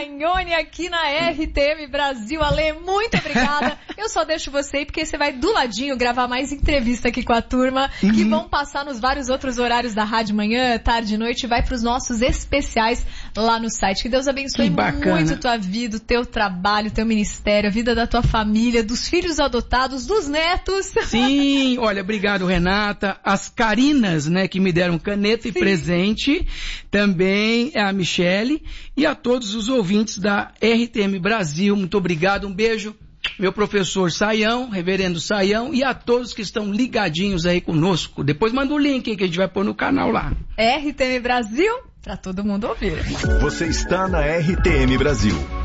Magnoni aqui na RTM Brasil. Ale, muito obrigada. Eu só deixo você aí porque você vai do ladinho gravar mais entrevista aqui com a turma, que vão passar nos vários outros horários da rádio, manhã, tarde e noite, e vai pros nossos especiais lá no site. Que Deus abençoe muito tua vida, o teu trabalho, o teu ministério, a vida da tua família, dos filhos adotados, dos netos. Sim, olha, obrigado, Renata. As Carinas, né, que me deram caneta e presente, também a Michele e a todos os ouvintes da RTM Brasil. Muito obrigado, um beijo. Meu professor Saião, reverendo Saião, e a todos que estão ligadinhos aí conosco. Depois manda o link aí que a gente vai pôr no canal lá. RTM Brasil, pra todo mundo ouvir. Você está na RTM Brasil.